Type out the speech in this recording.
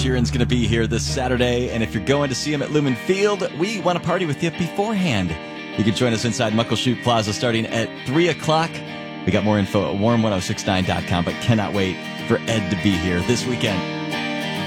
Sheeran's going to be here this Saturday, and if you're going to see him at Lumen Field, we want to party with you beforehand. You can join us inside Muckleshoot Plaza starting at 3 o'clock. We got more info at warm1069.com, but cannot wait for Ed to be here this weekend.